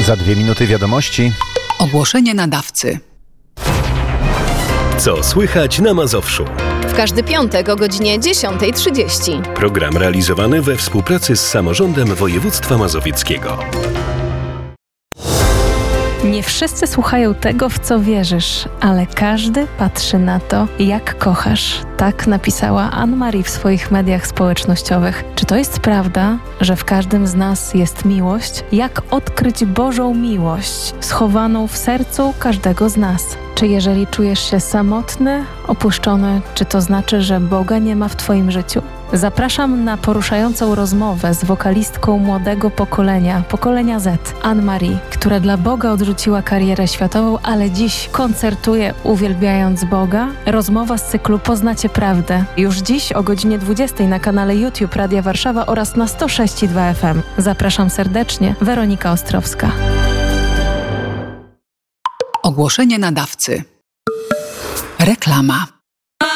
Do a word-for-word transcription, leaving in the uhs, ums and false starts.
Za dwie minuty wiadomości. Ogłoszenie nadawcy. Co słychać na Mazowszu? W każdy piątek o godzinie dziesiąta trzydzieści. Program realizowany we współpracy z Samorządem Województwa Mazowieckiego. Nie wszyscy słuchają tego, w co wierzysz, ale każdy patrzy na to, jak kochasz. Tak napisała Anne-Marie w swoich mediach społecznościowych. Czy to jest prawda, że w każdym z nas jest miłość? Jak odkryć Bożą miłość schowaną w sercu każdego z nas? Czy jeżeli czujesz się samotny, opuszczony, czy to znaczy, że Boga nie ma w twoim życiu? Zapraszam na poruszającą rozmowę z wokalistką młodego pokolenia, pokolenia Z, Anne-Marie, która dla Boga odrzuciła karierę światową, ale dziś koncertuje uwielbiając Boga. Rozmowa z cyklu Poznacie Prawdę. Już dziś o godzinie dwudziestej na kanale YouTube Radia Warszawa oraz na sto sześć i dwa F M. Zapraszam serdecznie, Weronika Ostrowska. Ogłoszenie nadawcy. Reklama.